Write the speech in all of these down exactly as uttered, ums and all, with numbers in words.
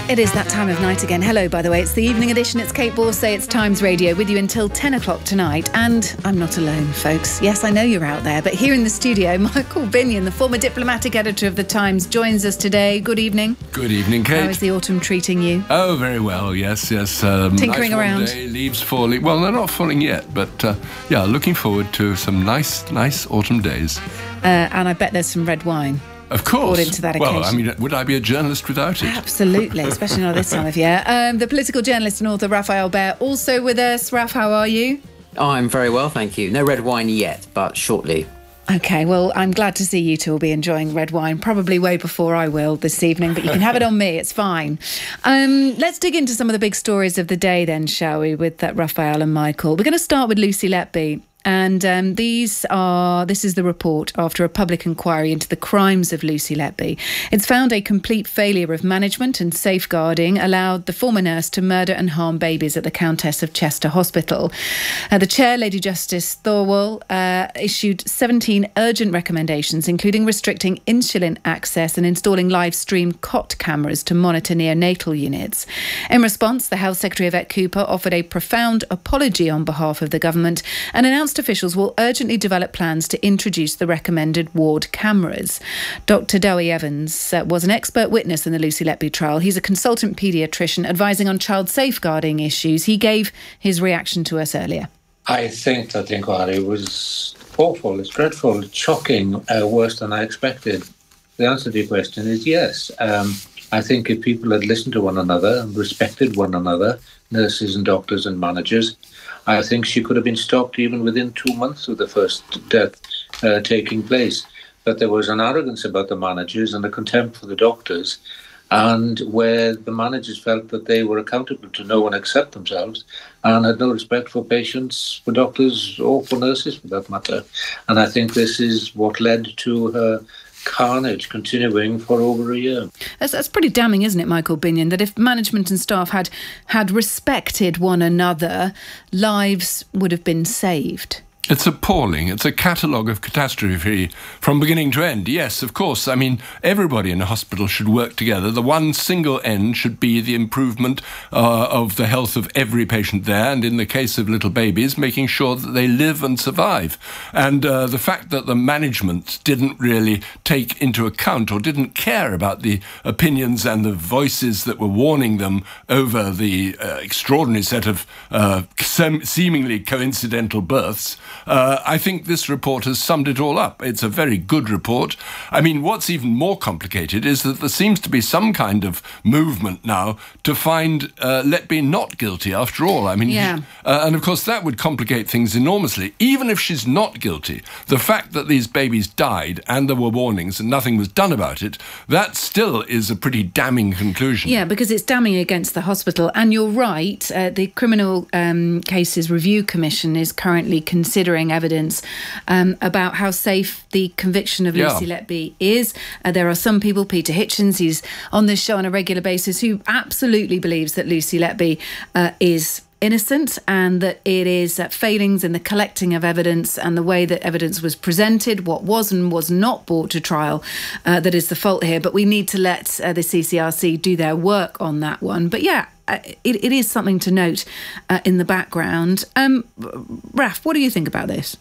It is that time of night again. Hello, by the way. It's the evening edition. It's Kate Borsay. It's Times Radio with you until ten o'clock tonight. And I'm not alone, folks. Yes, I know you're out there. But here in the studio, Michael Binion, the former diplomatic editor of The Times, joins us today. Good evening. Good evening, Kate. How is the autumn treating you? Oh, very well. Yes, yes. Um, Tinkering nice around. Day, leaves falling. Well, they're not falling yet. But, uh, yeah, looking forward to some nice, nice autumn days. Uh, and I bet there's some red wine. Of course. Into that well, occasion. I mean, would I be a journalist without it? Absolutely, especially not this time of year. Um, the political journalist and author Raphael Behr also with us. Raph, how are you? Oh, I'm very well, thank you. No red wine yet, but shortly. OK, well, I'm glad to see you two will be enjoying red wine, probably way before I will this evening, but you can have it on me, it's fine. Um, let's dig into some of the big stories of the day then, shall we, with uh, Raphael and Michael. We're going to start with Lucy Letby. And um, these are, this is the report after a public inquiry into the crimes of Lucy Letby. It's found a complete failure of management and safeguarding allowed the former nurse to murder and harm babies at the Countess of Chester Hospital. Uh, the chair, Lady Justice Thorwell, uh, issued seventeen urgent recommendations, including restricting insulin access and installing live stream cot cameras to monitor neonatal units. In response, the Health Secretary, Yvette Cooper, offered a profound apology on behalf of the government and announced officials will urgently develop plans to introduce the recommended ward cameras. Doctor Dowie Evans uh, was an expert witness in the Lucy Letby trial. He's a consultant paediatrician advising on child safeguarding issues. He gave his reaction to us earlier. I think that the inquiry was awful, it's dreadful, it's shocking, uh, worse than I expected. The answer to your question is yes. Um, I think if people had listened to one another and respected one another, nurses and doctors and managers, I think she could have been stopped even within two months of the first death uh, taking place. That there was an arrogance about the managers and a contempt for the doctors, and where the managers felt that they were accountable to no one except themselves and had no respect for patients, for doctors, or for nurses for that matter. And I think this is what led to her carnage continuing for over a year. That's, that's pretty damning, isn't it, Michael Binion, that if management and staff had had respected one another, lives would have been saved? It's appalling. It's a catalogue of catastrophe from beginning to end. Yes, of course. I mean, everybody in a hospital should work together. The one single end should be the improvement uh, of the health of every patient there, and in the case of little babies, making sure that they live and survive. And uh, the fact that the management didn't really take into account or didn't care about the opinions and the voices that were warning them over the uh, extraordinary set of uh, sem- seemingly coincidental births, Uh, I think this report has summed it all up. It's a very good report. I mean, what's even more complicated is that there seems to be some kind of movement now to find uh, Letby not guilty after all. I mean, yeah. uh, and of course that would complicate things enormously. Even if she's not guilty, the fact that these babies died and there were warnings and nothing was done about it, that still is a pretty damning conclusion. Yeah, because it's damning against the hospital. And you're right, uh, the Criminal um, Cases Review Commission is currently considering evidence um, about how safe the conviction of Lucy yeah. Letby is. Uh, there are some people, Peter Hitchens, he's on this show on a regular basis, who absolutely believes that Lucy Letby uh, is innocent and that it is uh, failings in the collecting of evidence and the way that evidence was presented, what was and was not brought to trial, uh, that is the fault here. But we need to let uh, the C C R C do their work on that one. But yeah, uh, it, it is something to note uh, in the background. Um, Raf, what do you think about this?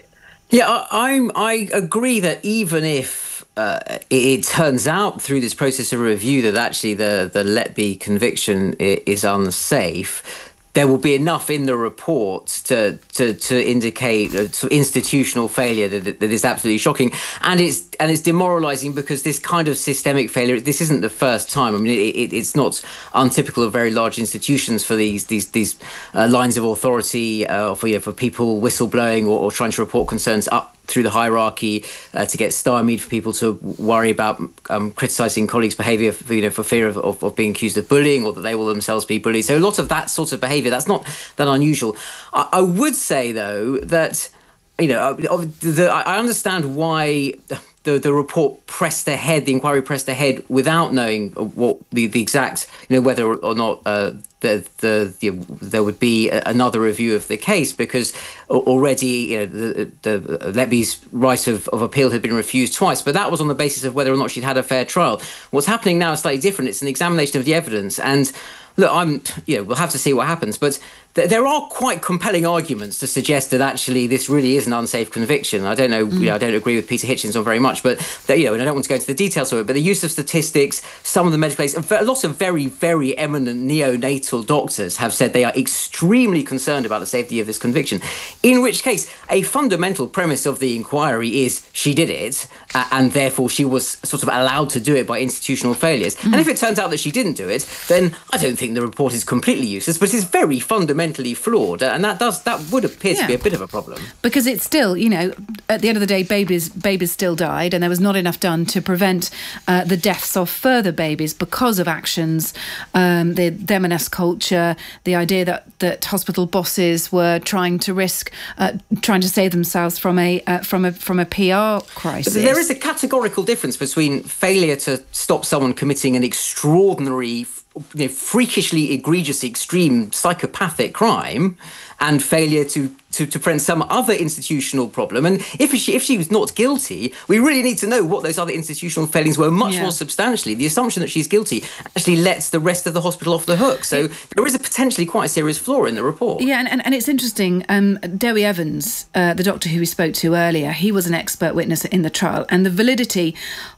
Yeah, I, I'm, I agree that even if uh, it, it turns out through this process of review that actually the, the Letby conviction is unsafe, there will be enough in the report to to, to indicate a sort of institutional failure that, that is absolutely shocking, and it's and it's demoralising because this kind of systemic failure. This isn't the first time. I mean, it, it, it's not untypical of very large institutions for these these these uh, lines of authority uh, for you know, for people whistleblowing or, or trying to report concerns up through the hierarchy uh, to get stymied, for people to worry about um, criticising colleagues' behaviour, for, you know, for fear of, of, of being accused of bullying, or that they will themselves be bullied. So a lot of that sort of behaviour, that's not that unusual. I, I would say, though, that, you know, the, I understand why the, the report pressed ahead, the inquiry pressed ahead without knowing what the, the exact, you know, whether or not uh, the, the, the there would be a, another review of the case, because already, you know, the, the Letby's right of, of appeal had been refused twice, but that was on the basis of whether or not she'd had a fair trial. What's happening now is slightly different. It's an examination of the evidence, and look, I'm, you know, we'll have to see what happens, but th- there are quite compelling arguments to suggest that actually this really is an unsafe conviction. I don't know, mm. you know, I don't agree with Peter Hitchens on very much, but, you know, and I don't want to go into the details of it, but the use of statistics, some of the medical aids, a lot of very, very eminent neonatal doctors have said they are extremely concerned about the safety of this conviction, in which case a fundamental premise of the inquiry is she did it, uh, and therefore she was sort of allowed to do it by institutional failures. Mm. And if it turns out that she didn't do it, then I don't think the report is completely useless, but it's very fundamentally flawed, and that does that would appear yeah. to be a bit of a problem. Because it's still, you know, at the end of the day, babies babies still died, and there was not enough done to prevent uh, the deaths of further babies because of actions, um, the them and us culture, the idea that that hospital bosses were trying to risk, uh, trying to save themselves from a uh, from a from a P R crisis. But there is a categorical difference between failure to stop someone committing an extraordinary, you know, freakishly egregious, extreme psychopathic crime, and failure to, to, to prevent some other institutional problem. And if she if she was not guilty, we really need to know what those other institutional failings were much yeah. more substantially. The assumption that she's guilty actually lets the rest of the hospital off the hook. So there is a potentially quite a serious flaw in the report. Yeah, and, and, and it's interesting. Um, Dewi Evans, uh, the doctor who we spoke to earlier, he was an expert witness in the trial, and the validity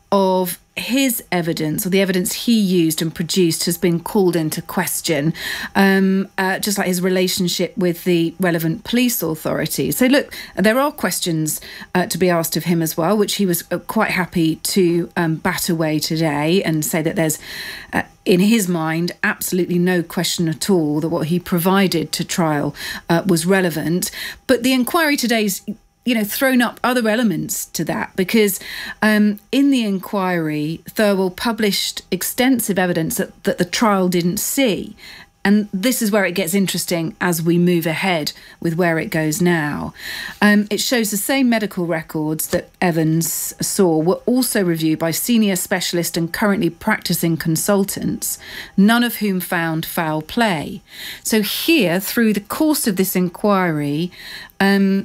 of his evidence, or the evidence he used and produced, has been called into question, um, uh, just like his relationship with the relevant police authorities. So look, there are questions uh, to be asked of him as well, which he was uh, quite happy to um, bat away today and say that there's, uh, in his mind, absolutely no question at all that what he provided to trial uh, was relevant. But the inquiry today's you know, thrown up other elements to that, because um, in the inquiry, Thirlwell published extensive evidence that, that the trial didn't see. And this is where it gets interesting as we move ahead with where it goes now. Um, it shows the same medical records that Evans saw were also reviewed by senior specialist and currently practicing consultants, none of whom found foul play. So here, through the course of this inquiry, um,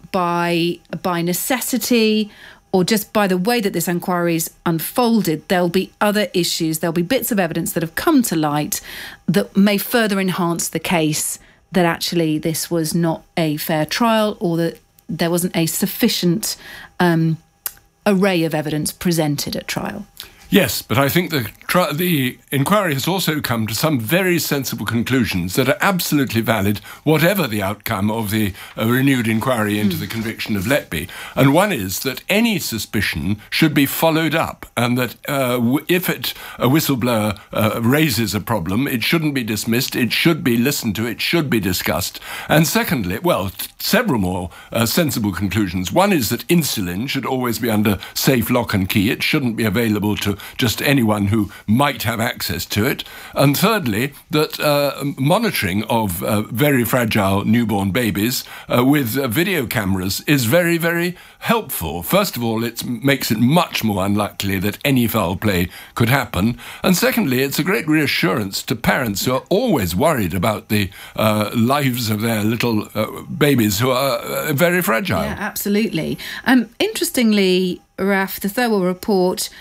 by by necessity, or just by the way that this inquiry's unfolded, there'll be other issues, there'll be bits of evidence that have come to light that may further enhance the case that actually this was not a fair trial, or that there wasn't a sufficient um, array of evidence presented at trial. Yes, but I think the tri- the inquiry has also come to some very sensible conclusions that are absolutely valid, whatever the outcome of the uh, renewed inquiry into mm. the conviction of Letby. And one is that any suspicion should be followed up, and that uh, w- if it, a whistleblower uh, raises a problem, it shouldn't be dismissed, it should be listened to, it should be discussed. And secondly, well, t- several more uh, sensible conclusions. One is that insulin should always be under safe lock and key. It shouldn't be available to just anyone who might have access to it. And thirdly, that uh, monitoring of uh, very fragile newborn babies uh, with uh, video cameras is very, very helpful. First of all, it makes it much more unlikely that any foul play could happen. And secondly, it's a great reassurance to parents who are always worried about the uh, lives of their little uh, babies who are uh, very fragile. Yeah, absolutely. Um, interestingly, Raf, the Thirlwell report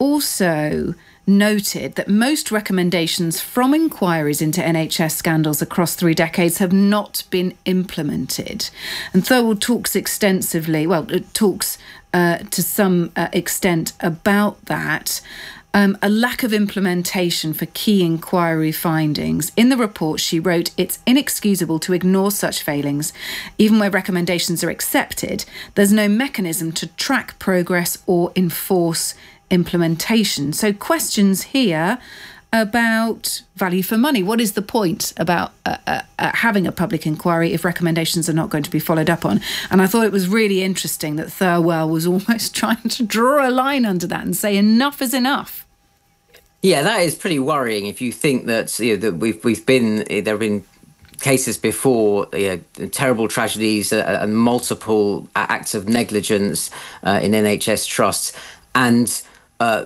also noted that most recommendations from inquiries into N H S scandals across three decades have not been implemented. And Thirlwell talks extensively, well, it talks uh, to some uh, extent about that. Um, a lack of implementation for key inquiry findings. In the report, she wrote, "It's inexcusable to ignore such failings. Even where recommendations are accepted, there's no mechanism to track progress or enforce implementation." So questions here about value for money. What is the point about uh, uh, uh, having a public inquiry if recommendations are not going to be followed up on? And I thought it was really interesting that Thirlwell was almost trying to draw a line under that and say enough is enough. Yeah, that is pretty worrying if you think that, you know, that we've we've been there have been cases before, you know, terrible tragedies uh, and multiple acts of negligence uh, in N H S trusts. And uh,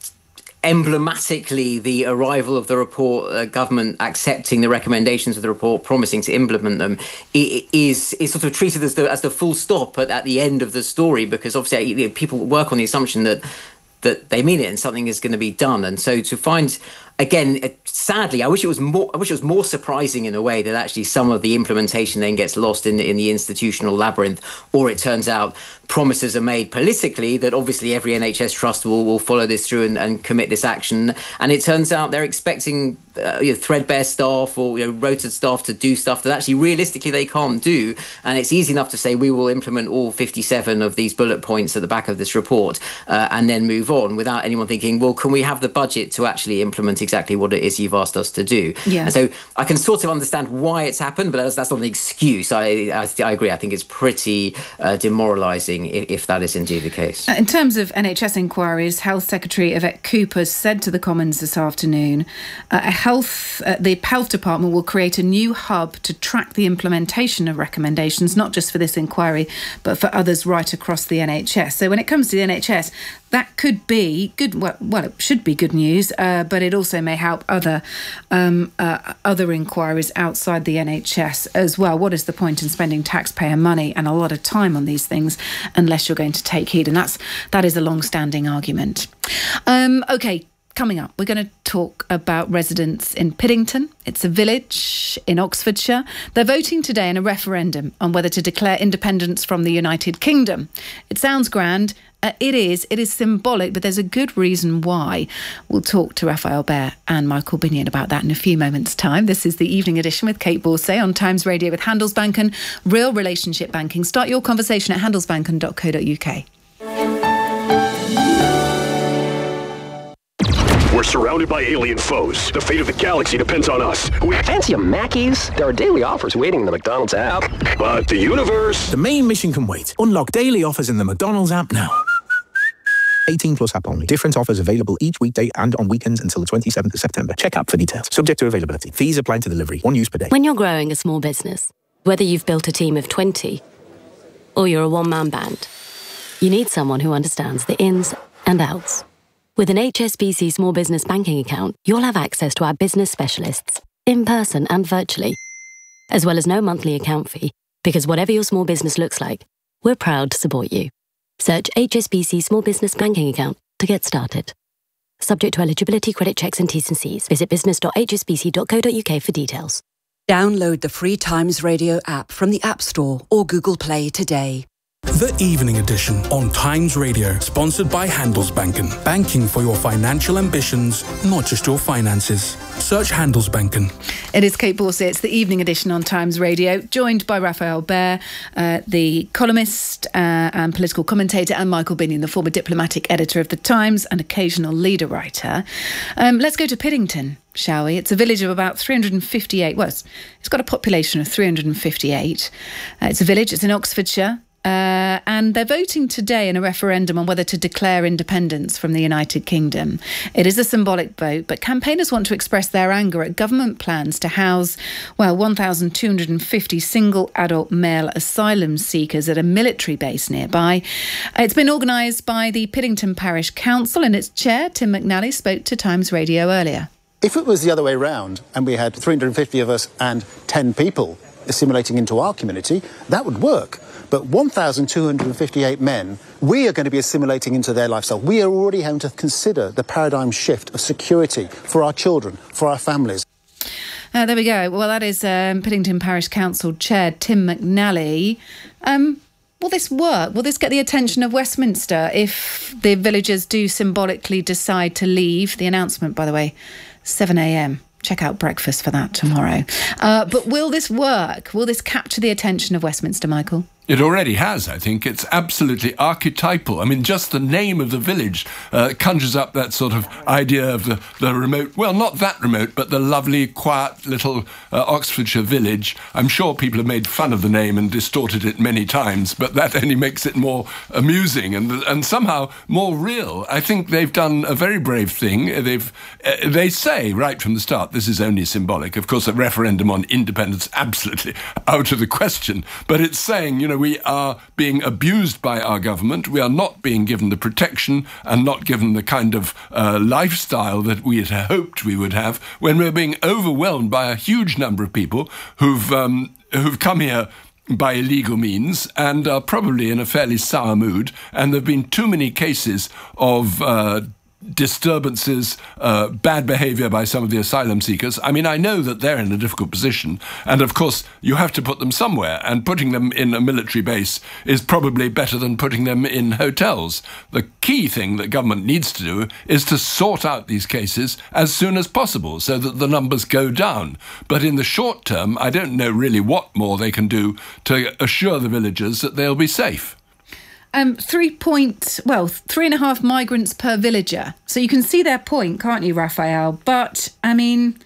emblematically, the arrival of the report, uh, government accepting the recommendations of the report, promising to implement them, is is sort of treated as the as the full stop at, at the end of the story, because obviously, you know, people work on the assumption that that they mean it and something is going to be done. And so to find, again, sadly, I wish it was more. I wish it was more surprising in a way that actually some of the implementation then gets lost in the, in the institutional labyrinth, or it turns out promises are made politically that obviously every N H S trust will, will follow this through and, and commit this action, and it turns out they're expecting uh, you know, threadbare staff or you know, rotated staff to do stuff that actually realistically they can't do. And it's easy enough to say we will implement all fifty-seven of these bullet points at the back of this report uh, and then move on, without anyone thinking, well, can we have the budget to actually implement exactly what it is you've asked us to do? Yeah. And so I can sort of understand why it's happened, but that's, that's not an excuse. I, I, I agree. I think it's pretty uh, demoralising if, if that is indeed the case. In terms of N H S inquiries, Health Secretary Yvette Cooper said to the Commons this afternoon, uh, a health, uh, the Health Department will create a new hub to track the implementation of recommendations, not just for this inquiry, but for others right across the N H S. So when it comes to the N H S, that could be good. Well, well it should be good news, uh, but it also may help other um, uh, other inquiries outside the N H S as well. What is the point in spending taxpayer money and a lot of time on these things unless you're going to take heed? And that's that is a long-standing argument. Um, okay. Coming up, we're going to talk about residents in Piddington. It's a village in Oxfordshire. They're voting today in a referendum on whether to declare independence from the United Kingdom. It sounds grand. Uh, it is. It is symbolic, but there's a good reason why. We'll talk to Raphael Behr and Michael Binion about that in a few moments' time. This is the Evening Edition with Kate Borsay on Times Radio with Handelsbanken, real relationship banking. Start your conversation at handelsbanken dot co dot uk. We're surrounded by alien foes. The fate of the galaxy depends on us. We fancy a Mackey's? There are daily offers waiting in the McDonald's app. But the universe... The main mission can wait. Unlock daily offers in the McDonald's app now. eighteen plus app only. Different offers available each weekday and on weekends until the twenty-seventh of September. Check app for details. Subject to availability. Fees apply to delivery. One use per day. When you're growing a small business, whether you've built a team of twenty or you're a one-man band, you need someone who understands the ins and outs. With an H S B C Small Business Banking account, you'll have access to our business specialists, in person and virtually, as well as no monthly account fee, because whatever your small business looks like, we're proud to support you. Search H S B C Small Business Banking account to get started. Subject to eligibility, credit checks and T's and C's. Visit business dot h s b c dot co dot u k for details. Download the free Times Radio app from the App Store or Google Play today. The Evening Edition on Times Radio, sponsored by Handelsbanken. Banking for your financial ambitions, not just your finances. Search Handelsbanken. It is Kate Borsay. It's the Evening Edition on Times Radio, joined by Raphael Behr, uh, the columnist uh, and political commentator, and Michael Binion, the former diplomatic editor of The Times and occasional leader writer. Um, let's go to Piddington, shall we? It's a village of about three hundred fifty-eight. Well, it's, it's got a population of three hundred fifty-eight. Uh, it's a village. It's in Oxfordshire. Uh, and they're voting today in a referendum on whether to declare independence from the United Kingdom. It is a symbolic vote, but campaigners want to express their anger at government plans to house, well, one thousand two hundred fifty single adult male asylum seekers at a military base nearby. It's been organised by the Piddington Parish Council, and its chair, Tim McNally, spoke to Times Radio earlier. If it was the other way round and we had three hundred fifty of us and ten people assimilating into our community, that would work. But one thousand two hundred fifty-eight men, we are going to be assimilating into their lifestyle. We are already having to consider the paradigm shift of security for our children, for our families. Uh, there we go. Well, that is um, Piddington Parish Council Chair Tim McNally. Um, will this work? Will this get the attention of Westminster if the villagers do symbolically decide to leave? The announcement, by the way, seven a.m. Check out breakfast for that tomorrow. Uh, but will this work? Will this capture the attention of Westminster, Michael? It already has, I think. It's absolutely archetypal. I mean, just the name of the village uh, conjures up that sort of idea of the, the remote, well, not that remote, but the lovely, quiet little uh, Oxfordshire village. I'm sure people have made fun of the name and distorted it many times, but that only makes it more amusing and and somehow more real. I think they've done a very brave thing. They've uh, they say right from the start, this is only symbolic. Of course, a referendum on independence, absolutely out of the question. But it's saying, you know, we are being abused by our government. We are not being given the protection and not given the kind of uh, lifestyle that we had hoped we would have when we're being overwhelmed by a huge number of people who've um, who've come here by illegal means and are probably in a fairly sour mood. And there have been too many cases of uh, disturbances, uh, bad behaviour by some of the asylum seekers. I mean, I know that they're in a difficult position, and of course you have to put them somewhere, and putting them in a military base is probably better than putting them in hotels. The key thing that government needs to do is to sort out these cases as soon as possible so that the numbers go down. But in the short term, I don't know really what more they can do to assure the villagers that they'll be safe. Um, three point, well, three and a half migrants per villager. So you can see their point, can't you, Raphael? But, I mean,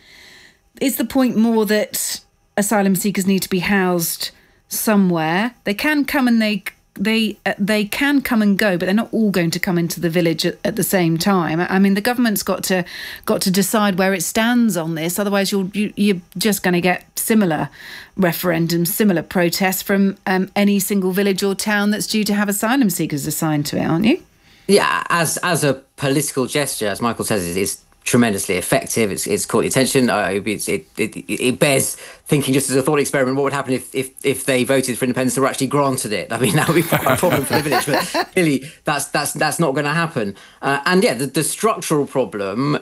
is the point more that asylum seekers need to be housed somewhere? They can come and they they uh, they can come and go, but they're not all going to come into the village at, at the same time. I mean, the government's got to got to decide where it stands on this. Otherwise, you're you, you're just going to get similar referendums, similar protests from um, any single village or town that's due to have asylum seekers assigned to it, aren't you? Yeah, as as a political gesture, as Michael says, it is tremendously effective. It's it's caught the attention. Uh, it, it it it bears thinking, just as a thought experiment, what would happen if if if they voted for independence or actually granted it? I mean, that would be quite a problem for the village. But clearly, that's that's that's not going to happen. Uh, and yeah, the, the structural problem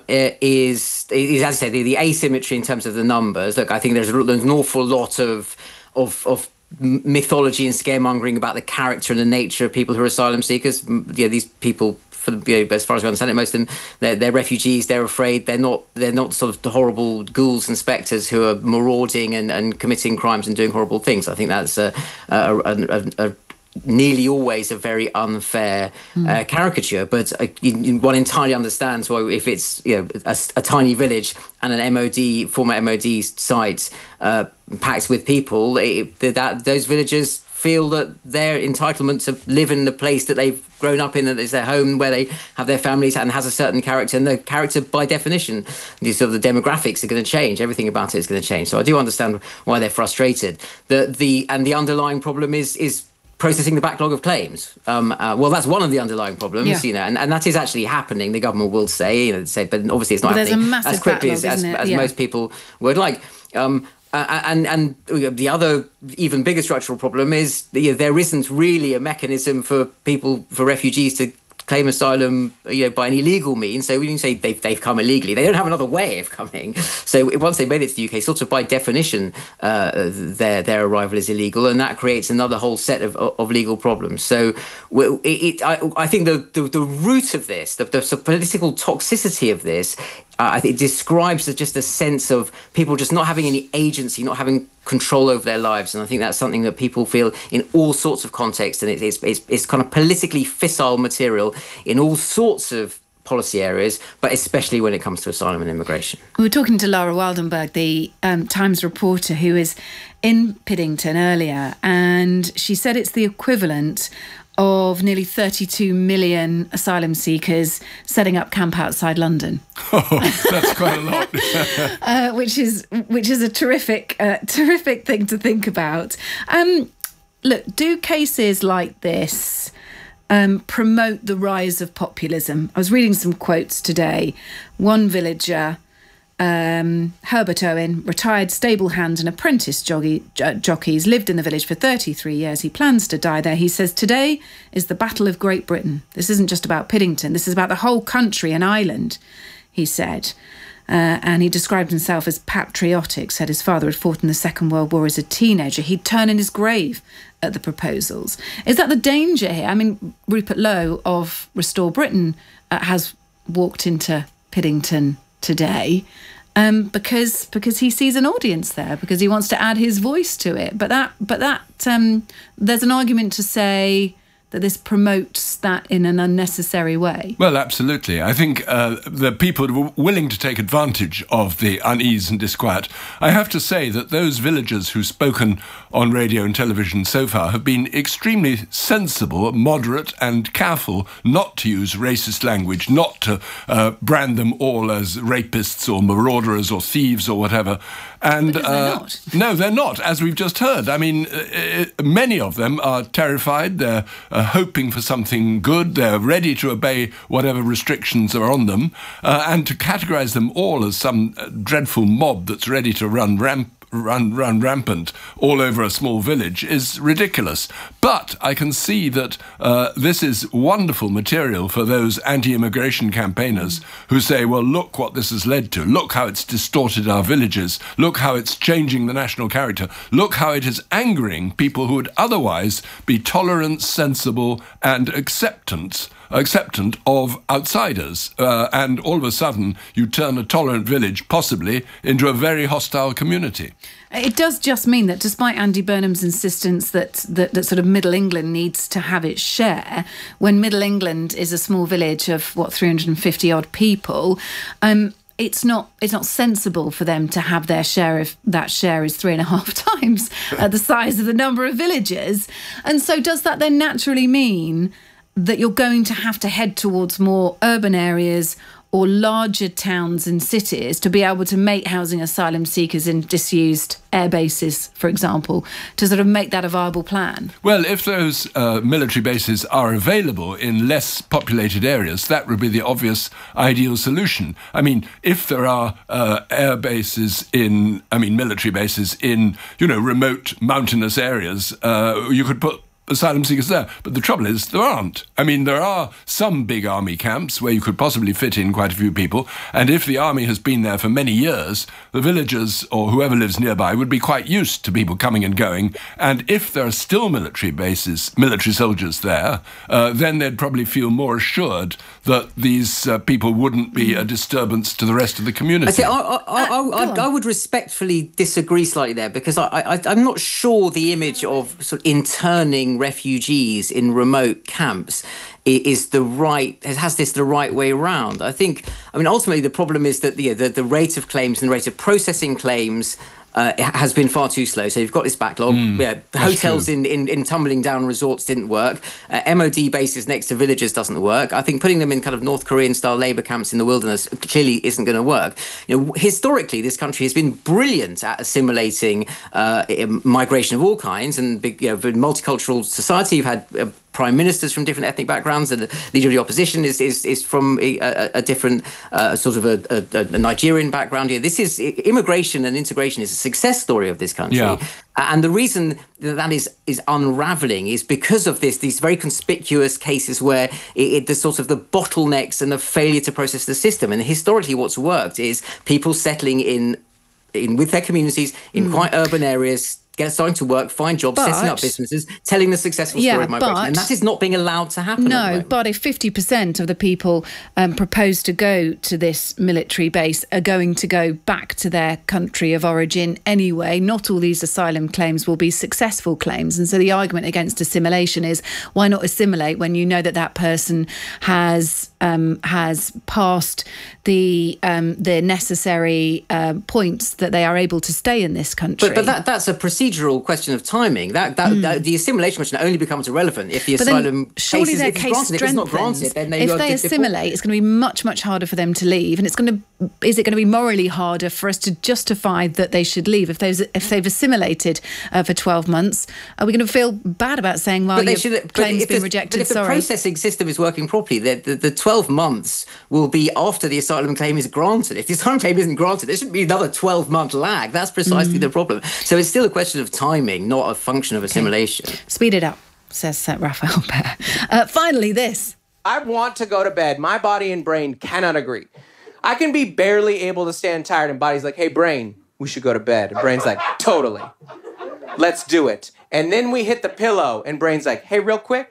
is is as I say, the, the asymmetry in terms of the numbers. Look, I think there's, there's an awful lot of of of mythology and scaremongering about the character and the nature of people who are asylum seekers. Yeah, these people, for you know, as far as we understand it, most of them they're, they're refugees. They're afraid. They're not. They're not sort of the horrible ghouls and spectres who are marauding and, and committing crimes and doing horrible things. I think that's a, a, a, a, a nearly always a very unfair mm. uh, caricature. But uh, you, one entirely understands why, if it's you know a, a tiny village and an M O D former M O D site uh, packed with people, it, that those villagers feel that their entitlement to live in the place that they've grown up in, that is their home, where they have their families and has a certain character. And the character, by definition, the sort of the demographics are going to change. Everything about it is going to change. So I do understand why they're frustrated. The the and the underlying problem is is processing the backlog of claims. Um, uh, well, that's one of the underlying problems, yeah. you know, and, and that is actually happening. The government will say, you know, say, but obviously it's not but happening as quickly backlog, as, as, as yeah. most people would like. Um, Uh, and and the other even bigger structural problem is you know, there isn't really a mechanism for people, for refugees to claim asylum you know, by any legal means. So when you say they've, they've come illegally, they don't have another way of coming. So once they made it to the U K, sort of by definition, uh, their their arrival is illegal, and that creates another whole set of, of legal problems. So it, it, I, I think the, the, the root of this, the, the political toxicity of this, Uh, I think it describes just a sense of people just not having any agency, not having control over their lives. And I think that's something that people feel in all sorts of contexts. And it, it's, it's, it's kind of politically fissile material in all sorts of policy areas, but especially when it comes to asylum and immigration. We were talking to Lara Wildenberg, the um, Times reporter who is in Piddington earlier, and she said it's the equivalent of nearly thirty-two million asylum seekers setting up camp outside London. Oh, that's quite a lot. uh, which is which is a terrific, uh, terrific thing to think about. Um, look, do cases like this um, promote the rise of populism? I was reading some quotes today. One villager, Um, Herbert Owen, retired stable hand and apprentice jockey, uh, jockeys, lived in the village for thirty-three years. He plans to die there. He says, today is the Battle of Great Britain. This isn't just about Piddington. This is about the whole country and island, he said. Uh, and he described himself as patriotic, said his father had fought in the Second World War as a teenager. He'd turn in his grave at the proposals. Is that the danger here? I mean, Rupert Lowe of Restore Britain uh, has walked into Piddington today. Um, because because he sees an audience there, because he wants to add his voice to it. But that but that um, there's an argument to say that this promotes that in an unnecessary way. Well, absolutely. I think uh, the people who were willing to take advantage of the unease and disquiet. I have to say that those villagers who've spoken on radio and television so far have been extremely sensible, moderate and careful not to use racist language, not to uh, brand them all as rapists or marauders or thieves or whatever. And because they're not. Uh, no, they're not, as we've just heard. I mean, uh, many of them are terrified. They're uh, hoping for something good. They're ready to obey whatever restrictions are on them. Uh, and to categorise them all as some uh, dreadful mob that's ready to run ramp run run rampant all over a small village is ridiculous. But I can see that uh, this is wonderful material for those anti-immigration campaigners who say, well, look what this has led to. Look how it's distorted our villages. Look how it's changing the national character. Look how it is angering people who would otherwise be tolerant, sensible and acceptant acceptant of outsiders. Uh, and all of a sudden, you turn a tolerant village, possibly, into a very hostile community. It does just mean that despite Andy Burnham's insistence that, that, that sort of Middle England needs to have its share, when Middle England is a small village of, what, three hundred fifty odd people, um, it's not it's not sensible for them to have their share if that share is three and a half times uh, the size of the number of villagers. And so does that then naturally mean that you're going to have to head towards more urban areas or larger towns and cities to be able to make housing asylum seekers in disused air bases, for example, to sort of make that a viable plan? Well, if those uh, military bases are available in less populated areas, that would be the obvious ideal solution. I mean, if there are uh, air bases in, I mean, military bases in, you know, remote mountainous areas, uh, you could put asylum seekers there. But the trouble is, there aren't. I mean, there are some big army camps where you could possibly fit in quite a few people, and if the army has been there for many years, the villagers or whoever lives nearby would be quite used to people coming and going, and if there are still military bases, military soldiers there, uh, then they'd probably feel more assured that these uh, people wouldn't be a disturbance to the rest of the community. I, see, I, I, I, I, I, I would respectfully disagree slightly there, because I, I, I'm not sure the image of sort of interning refugees in remote camps is the right has this the right way around. I think, I mean, ultimately the problem is that the the, the rate of claims and the rate of processing claims Uh, it has been far too slow. So you've got this backlog. Mm, yeah, hotels in, in, in tumbling down resorts didn't work. Uh, M O D bases next to villages doesn't work. I think putting them in kind of North Korean style labour camps in the wilderness clearly isn't going to work. You know, historically, this country has been brilliant at assimilating uh, migration of all kinds, and big, you know, in multicultural society, you've had uh, prime ministers from different ethnic backgrounds, and the leader of the opposition is is, is from a, a, a different uh, sort of a, a, a Nigerian background here. This is immigration and integration is a success story of this country. Yeah. And the reason that that is is unraveling is because of this these very conspicuous cases where it, it, the sort of the bottlenecks and the failure to process the system. And historically, what's worked is people settling in in with their communities in mm. quite urban areas, get starting to work, find jobs, but, setting up businesses, telling the successful yeah, story of migration. But, and that is not being allowed to happen. No, but if fifty percent of the people um, propose to go to this military base are going to go back to their country of origin anyway, not all these asylum claims will be successful claims. And so the argument against assimilation is, why not assimilate when you know that that person has um, has passed the um, the necessary uh, points that they are able to stay in this country? But, but that, that's a procedural question of timing. That, that, mm. that the assimilation question only becomes irrelevant if the but asylum surely case their is case granted. If it's not granted, then they if they assimilate, it's going to be much much harder for them to leave, and it's going to is it going to be morally harder for us to justify that they should leave if they've if they've assimilated uh, for twelve months? Are we going to feel bad about saying, well, your should, claim's been rejected? But if sorry. the processing system is working properly, the, the, the twelve months will be after the asylum claim is granted. If the asylum claim isn't granted, there shouldn't be another twelve month lag. That's precisely mm. the problem. So it's still a question of timing, not a function of assimilation. Okay. Speed it up, says uh, Raphael Behr. Uh, finally, this. I want to go to bed. My body and brain cannot agree. I can be barely able to stand tired, and body's like, hey, brain, we should go to bed. And brain's like, totally. Let's do it. And then we hit the pillow, and brain's like, hey, real quick.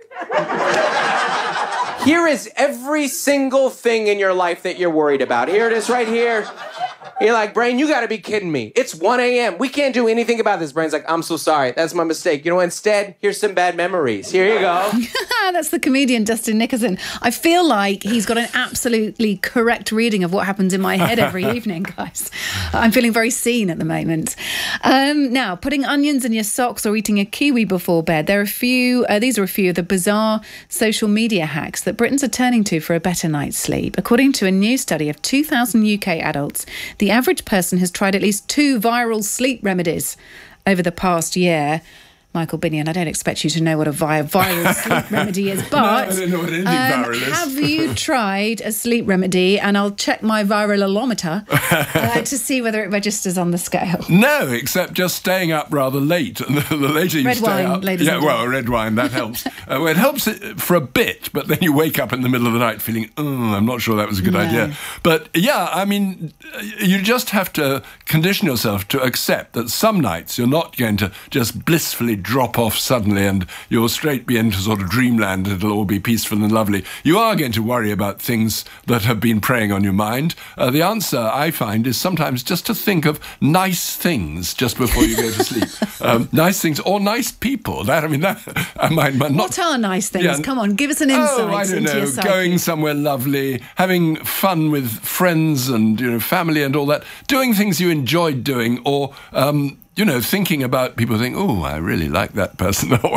Here is every single thing in your life that you're worried about. Here it is right here. You're like, Brain, you got to be kidding me. It's one a.m. We can't do anything about this. Brain's like, I'm so sorry. That's my mistake. You know, instead, here's some bad memories. Here you go. That's the comedian Dustin Nickerson. I feel like he's got an absolutely correct reading of what happens in my head every evening, guys. I'm feeling very seen at the moment. Um, now, putting onions in your socks or eating a kiwi before bed. There are a few, uh, these are a few of the bizarre social media hacks that Britons are turning to for a better night's sleep. According to a new study of two thousand U K adults, the average person has tried at least two viral sleep remedies over the past year. Michael Binion, I don't expect you to know what a vi- viral sleep remedy is, but no, I don't know what anything um, viral is. Have you tried a sleep remedy? And I'll check my viralometer uh, to see whether it registers on the scale. No, except just staying up rather late. And the, the later you red stay wine, up... ladies yeah, and well, gentlemen. red wine, that helps. uh, well, it helps it for a bit, but then you wake up in the middle of the night feeling, oh, I'm not sure that was a good No. idea. But, yeah, I mean, you just have to condition yourself to accept that some nights you're not going to just blissfully drop off suddenly and you'll straight be into sort of dreamland and it'll all be peaceful and lovely. You are going to worry about things that have been preying on your mind. Uh, the answer, I find, is sometimes just to think of nice things just before you go to sleep. Um, nice things or nice people. That I mean, that I might not. What are nice things? Yeah. Come on, give us an insight Oh, I don't into know. your psyche. Going somewhere lovely, having fun with friends and you know family and all that, doing things you enjoyed doing, or um, you know, thinking about people think, oh, I really like that person. You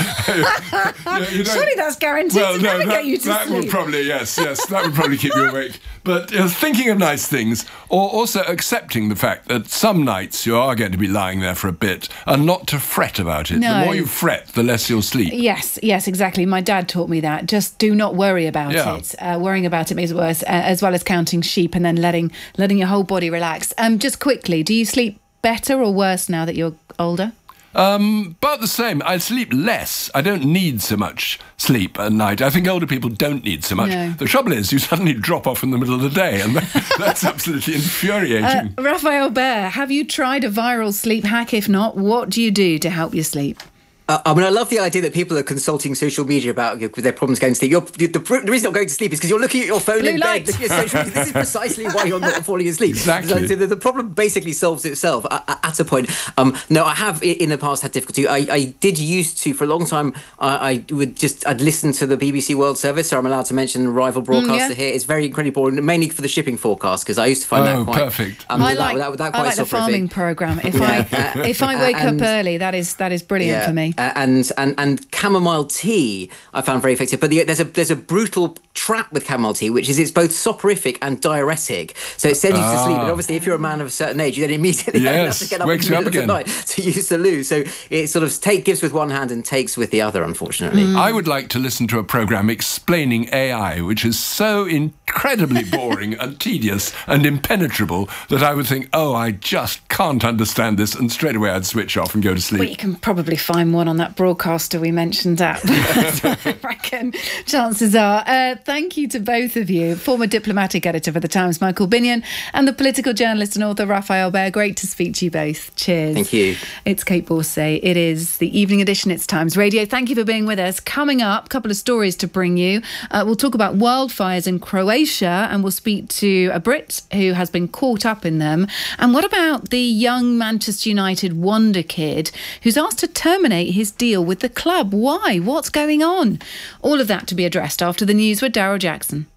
know, Surely that's guaranteed well, to no, never that, get you to that sleep. would probably, yes, yes, that would probably keep you awake. But uh, thinking of nice things, or also accepting the fact that some nights you are going to be lying there for a bit, and not to fret about it. No. The more you fret, the less you'll sleep. Yes, yes, exactly. My dad taught me that. Just do not worry about Yeah. it. Uh, worrying about it makes it worse, uh, as well as counting sheep and then letting letting your whole body relax. Um, just quickly, do you sleep better or worse now that you're older? Um, about the same. I sleep less. I don't need so much sleep at night. I think older people don't need so much. No. The trouble is, you suddenly drop off in the middle of the day, and that, that's absolutely infuriating. Uh, Raphael Bear, have you tried a viral sleep hack? If not, what do you do to help you sleep? Uh, I mean, I love the idea that people are consulting social media about with their problems going to sleep. You're, the, the reason you're not going to sleep is because you're looking at your phone Blue in light. bed. Looking at social media. This is precisely why you're not falling asleep. Exactly. So the, the problem basically solves itself at, at a point. Um, no, I have in the past had difficulty. I, I did used to for a long time. I, I would just I'd listen to the B B C World Service. So I'm allowed to mention rival broadcaster yeah. here. It's very incredibly boring, mainly for the shipping forecast because I used to find Oh, that quite perfect. Um, I that- like, that- that I quite like the soporific. farming programme. If I if I wake And- up early, that is that is brilliant for me. Uh, and and and chamomile tea I found very effective. But the, there's a there's a brutal trap with chamomile tea, which is it's both soporific and diuretic. So it sends you to sleep. But obviously, if you're a man of a certain age, you then immediately Yes, have to get up wakes in the you up middle of the again. night to use the loo. So it sort of take gives with one hand and takes with the other, unfortunately. I would like to listen to a programme explaining A I, which is so incredibly boring and tedious and impenetrable that I would think, oh, I just can't understand this, and straight away I'd switch off and go to sleep. Well, you can probably find one on that broadcaster we mentioned at. I reckon chances are. Uh, thank you to both of you. Former diplomatic editor for The Times, Michael Binion, and the political journalist and author, Raphael Bear. Great to speak to you both. Cheers. Thank you. It's Kate Borsay. It is the evening edition. It's Times Radio. Thank you for being with us. Coming up, a couple of stories to bring you. Uh, we'll talk about wildfires in Croatia, and we'll speak to a Brit who has been caught up in them. And what about the young Manchester United wonder kid who's asked to terminate his deal with the club? Why? What's going on? All of that to be addressed after the news with Daryl Jackson.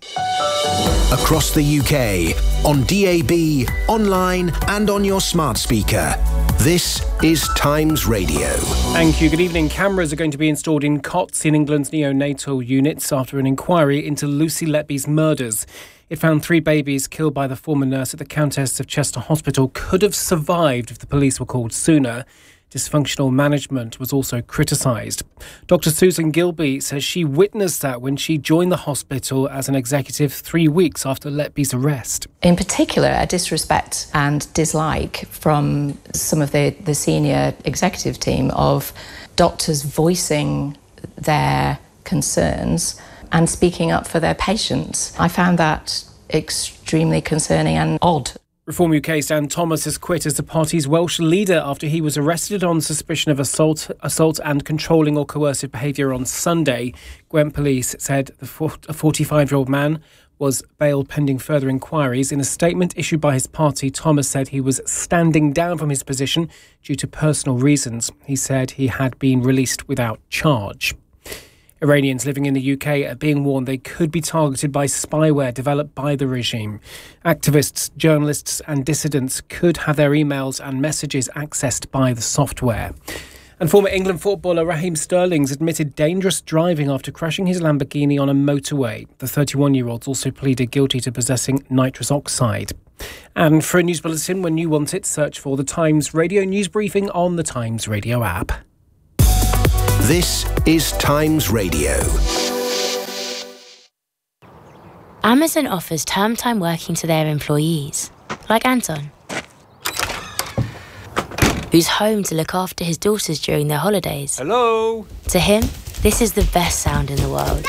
Across the U K, on D A B, online and on your smart speaker. This is Times Radio. Thank you. Good evening. Cameras are going to be installed in cots in England's neonatal units after an inquiry into Lucy Letby's murders. It found three babies killed by the former nurse at the Countess of Chester Hospital could have survived if the police were called sooner. Dysfunctional management was also criticised. Doctor Susan Gilby says she witnessed that when she joined the hospital as an executive three weeks after Letby's arrest. In particular, a disrespect and dislike from some of the, the senior executive team of doctors voicing their concerns and speaking up for their patients. I found that extremely concerning and odd. Reform U K's Dan Thomas has quit as the party's Welsh leader after he was arrested on suspicion of assault assault and controlling or coercive behaviour on Sunday. Gwent police said the forty-five-year-old man was bail pending further inquiries. In a statement issued by his party, Thomas said he was standing down from his position due to personal reasons. He said he had been released without charge. Iranians living in the U K are being warned they could be targeted by spyware developed by the regime. Activists, journalists and dissidents could have their emails and messages accessed by the software. And former England footballer Raheem Sterling's admitted dangerous driving after crashing his Lamborghini on a motorway. The thirty-one-year-old also pleaded guilty to possessing nitrous oxide. And for a news bulletin when you want it, search for the Times Radio News Briefing on the Times Radio app. This is Times Radio. Amazon offers term time working to their employees, like Anton, who's home to look after his daughters during their holidays. Hello? To him, this is the best sound in the world.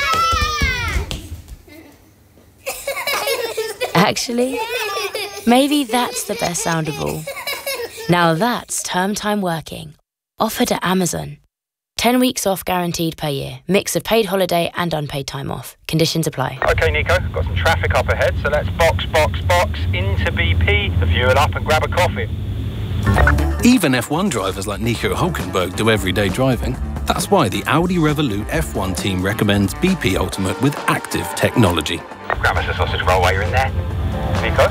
Actually, maybe that's the best sound of all. Now that's term time working, offered at Amazon. ten weeks off guaranteed per year. Mix of paid holiday and unpaid time off. Conditions apply. OK, Nico, got some traffic up ahead, so let's box, box, box into B P, the fuel up and grab a coffee. Even F one drivers like Nico Hülkenberg do everyday driving. That's why the Audi Revolut F one team recommends B P Ultimate with active technology. Grab us a sausage roll while you're in there. Nico?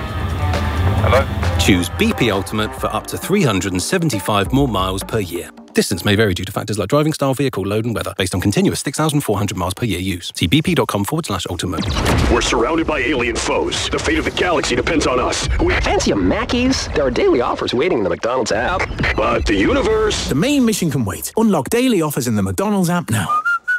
Hello? Choose B P Ultimate for up to three hundred seventy-five more miles per year. Distance may vary due to factors like driving style, vehicle load and weather, based on continuous six thousand four hundred miles per year use. See bp.com forward slash ultimate. We're surrounded by alien foes. The fate of the galaxy depends on us. We Fancy a Mackey's? There are daily offers waiting in the McDonald's app. But the universe... The main mission can wait. Unlock daily offers in the McDonald's app now.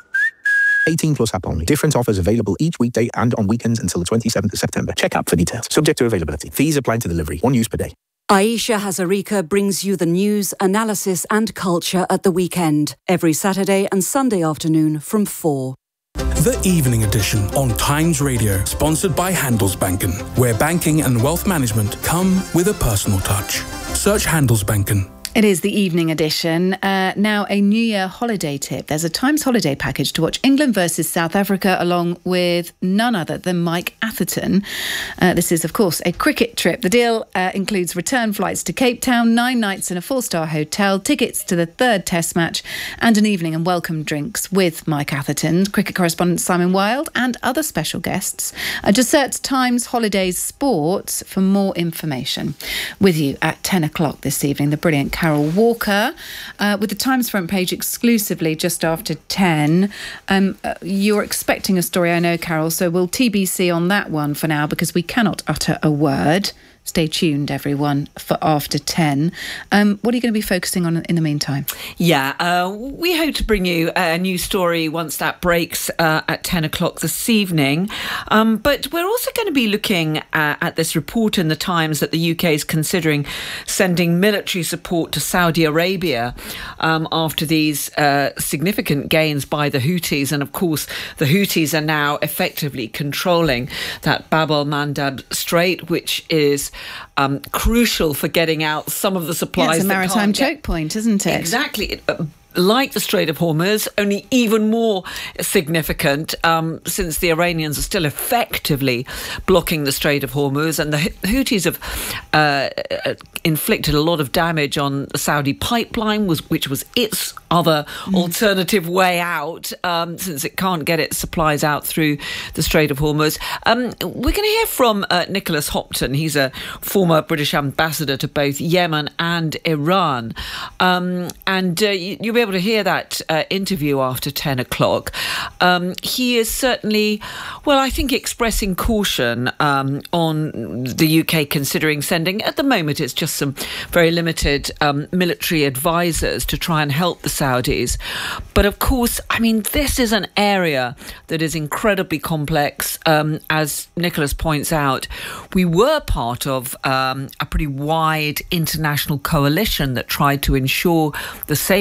eighteen plus app only. Different offers available each weekday and on weekends until the twenty-seventh of September. Check app for details. Subject to availability. Fees apply to delivery. One use per day. Aisha Hazarika brings you the news, analysis and culture at the weekend. Every Saturday and Sunday afternoon from four. The Evening Edition on Times Radio, sponsored by Handelsbanken, where banking and wealth management come with a personal touch. Search Handelsbanken. It is the evening edition. Uh, now, a New Year holiday tip. There's a Times holiday package to watch England versus South Africa along with none other than Mike Atherton. Uh, this is, of course, a cricket trip. The deal uh, includes return flights to Cape Town, nine nights in a four-star hotel, tickets to the third Test match, and an evening and welcome drinks with Mike Atherton, cricket correspondent Simon Wilde, and other special guests. Uh, just search Times Holidays Sports for more information. With you at ten o'clock this evening, the brilliant Carol Walker, uh, with the Times front page exclusively just after ten. Um, uh, you're expecting a story, I know, Carol, so we'll T B C on that one for now because we cannot utter a word. Stay tuned, everyone, for after ten. Um, what are you going to be focusing on in the meantime? Yeah, uh, we hope to bring you a new story once that breaks uh, at ten o'clock this evening. Um, but we're also going to be looking at, at this report in the Times that the U K is considering sending military support to Saudi Arabia um, after these uh, significant gains by the Houthis. And of course, the Houthis are now effectively controlling that Bab el-Mandab Strait, which is Um, crucial for getting out some of the supplies. Yeah, it's a that maritime can't choke get... point, isn't it? Exactly. It, uh, like the Strait of Hormuz, only even more significant um, since the Iranians are still effectively blocking the Strait of Hormuz, and the Houthis have uh, inflicted a lot of damage on the Saudi pipeline, was, which was its other mm. alternative way out, um, since it can't get its supplies out through the Strait of Hormuz. Um, we're going to hear from uh, Nicholas Hopton. He's a former British ambassador to both Yemen and Iran. Um, and uh, you, you'll be able to hear that uh, interview after ten o'clock. Um, he is certainly, well, I think expressing caution um, on the U K considering sending, at the moment it's just some very limited um, military advisors to try and help the Saudis. But of course, I mean, this is an area that is incredibly complex. Um, as Nicholas points out, we were part of um, a pretty wide international coalition that tried to ensure the safety of ships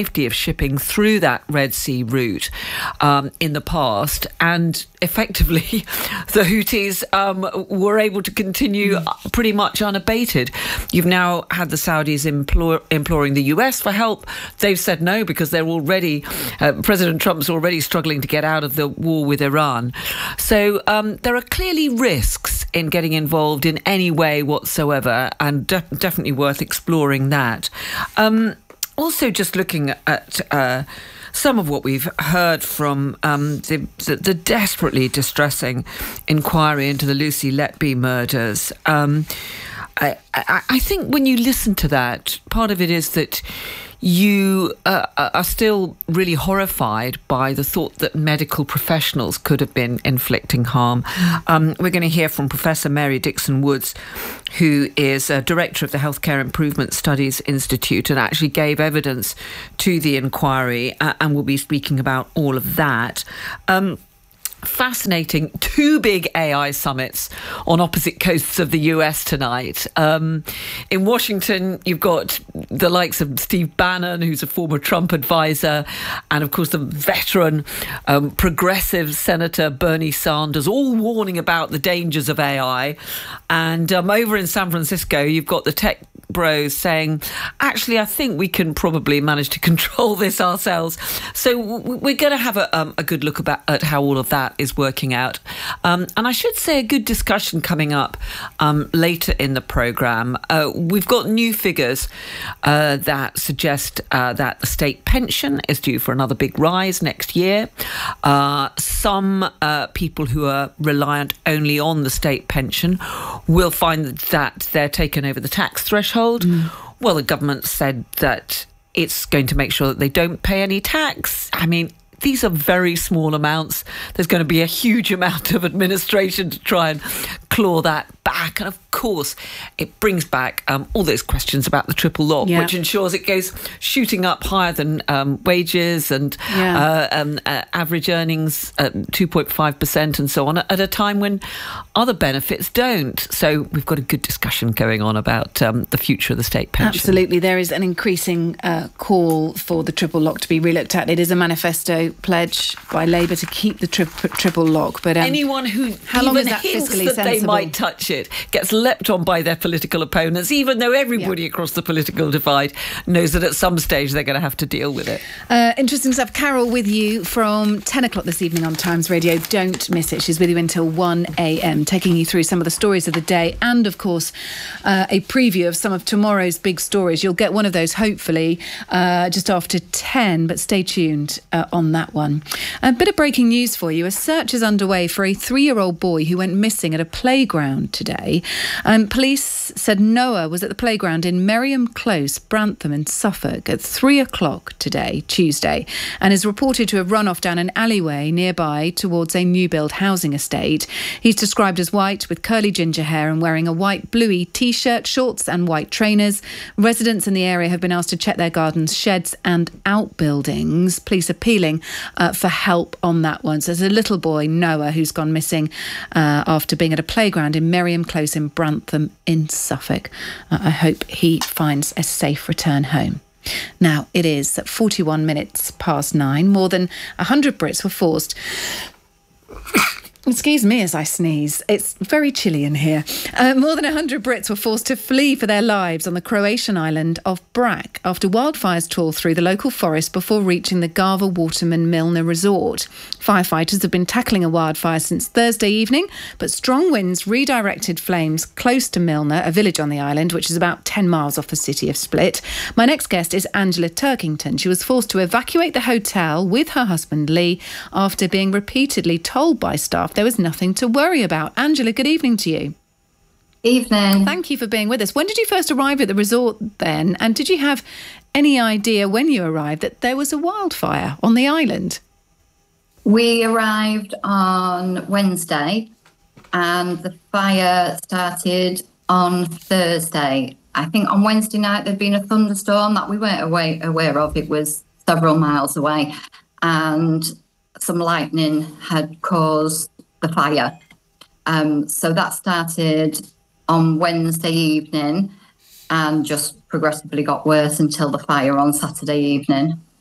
shipping through that Red Sea route um, in the past, and effectively the Houthis um, were able to continue pretty much unabated. You've now had the Saudis implore, imploring the U S for help. They've said no because they're already, uh, President Trump's already struggling to get out of the war with Iran. So um, there are clearly risks in getting involved in any way whatsoever, and de- definitely worth exploring that. Um, also, just looking at uh, some of what we've heard from um, the, the, the desperately distressing inquiry into the Lucy Letby murders. Um, I, I, I think when you listen to that, part of it is that you uh, are still really horrified by the thought that medical professionals could have been inflicting harm. Um, we're going to hear from Professor Mary Dixon Woods, who is a director of the Healthcare Improvement Studies Institute and actually gave evidence to the inquiry, uh, and we'll be speaking about all of that. Um, Fascinating. Two big A I summits on opposite coasts of the U S tonight. Um, in Washington, you've got the likes of Steve Bannon, who's a former Trump advisor, and of course the veteran um, progressive Senator Bernie Sanders, all warning about the dangers of A I. And um, over in San Francisco, you've got the tech bros saying, actually, I think we can probably manage to control this ourselves. So we're going to have a, um, a good look about, at how all of that is working out. Um, and I should say a good discussion coming up um, later in the programme. Uh, we've got new figures uh, that suggest uh, that the state pension is due for another big rise next year. Uh, some uh, people who are reliant only on the state pension will find that they're taken over the tax threshold. Mm. Well, the government said that it's going to make sure that they don't pay any tax. I mean, these are very small amounts. There's going to be a huge amount of administration to try and claw that back. And of course, it brings back um, all those questions about the triple lock, yeah. which ensures it goes shooting up higher than um, wages and yeah. uh, um, uh, average earnings at two point five percent and so on, at a time when other benefits don't. So we've got a good discussion going on about um, the future of the state pension. Absolutely. There is an increasing uh, call for the triple lock to be relooked at. It is a manifesto pledge by Labour to keep the tri- triple lock. But um, anyone who how even long is that hints fiscally that sensible? They might touch it gets leapt on by their political opponents, even though everybody yeah. across the political divide knows that at some stage they're going to have to deal with it. Uh, interesting stuff. Carol with you from ten o'clock this evening on Times Radio. Don't miss it. She's with you until one a.m, taking you through some of the stories of the day and, of course, uh, a preview of some of tomorrow's big stories. You'll get one of those, hopefully, uh, just after ten, but stay tuned uh, on that one. A bit of breaking news for you. A search is underway for a three-year-old boy who went missing at a playground today. Um, police said Noah was at the playground in Merriam Close, Brantham in Suffolk at three o'clock today, Tuesday, and is reported to have run off down an alleyway nearby towards a new-build housing estate. He's described as white with curly ginger hair and wearing a white bluey T-shirt, shorts and white trainers. Residents in the area have been asked to check their gardens, sheds and outbuildings. Police appealing uh, for help on that one. So there's a little boy, Noah, who's gone missing uh, after being at a playground in Merriam Close in Brantham in Suffolk. Uh, I hope he finds a safe return home. Now, it is forty-one minutes past nine. More than one hundred Brits were forced... Excuse me as I sneeze. It's very chilly in here. Uh, more than one hundred Brits were forced to flee for their lives on the Croatian island of Brac after wildfires tore through the local forest before reaching the Garva Waterman Milner resort. Firefighters have been tackling a wildfire since Thursday evening, but strong winds redirected flames close to Milner, a village on the island, which is about ten miles off the city of Split. My next guest is Angela Turkington. She was forced to evacuate the hotel with her husband Lee after being repeatedly told by staff there was nothing to worry about. Angela, good evening to you. Evening. Thank you for being with us. When did you first arrive at the resort then? And did you have any idea when you arrived that there was a wildfire on the island? We arrived on Wednesday and the fire started on Thursday. I think on Wednesday night there'd been a thunderstorm that we weren't aware, aware of. It was several miles away and some lightning had caused the fire. Um, so that started on Wednesday evening and just progressively got worse until the fire on Saturday evening.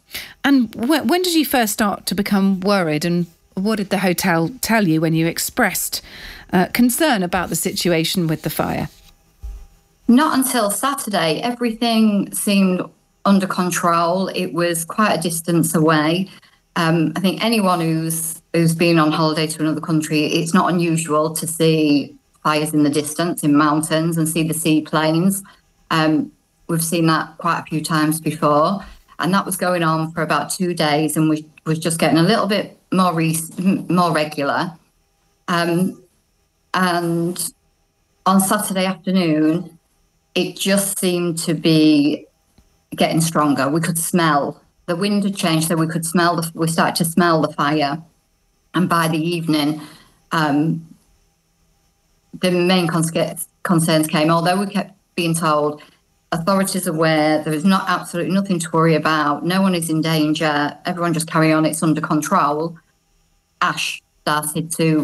And wh- when did you first start to become worried, and what did the hotel tell you when you expressed uh, concern about the situation with the fire? Not until Saturday. Everything seemed under control. It was quite a distance away. Um, I think anyone who's who's been on holiday to another country, it's not unusual to see fires in the distance in mountains and see the seaplanes. Um, we've seen that quite a few times before, and that was going on for about two days, and we was just getting a little bit more re- more regular. Um, and on Saturday afternoon, it just seemed to be getting stronger. We could smell the wind had changed, so we could smell the. We started to smell the fire, and by the evening, um, the main cons- concerns came. Although we kept being told authorities are aware, there is not absolutely nothing to worry about. No one is in danger. Everyone just carry on. It's under control. Ash started to